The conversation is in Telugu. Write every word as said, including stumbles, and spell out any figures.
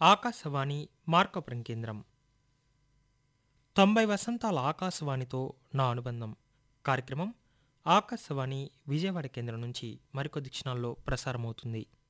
ఆకాశవాణి మార్కాపురం కేంద్రం. తొంభై వసంతాల ఆకాశవాణితో నా అనుబంధం కార్యక్రమం ఆకాశవాణి విజయవాడ కేంద్రం నుంచి మరికొద్ది క్షణాల్లో ప్రసారమవుతుంది.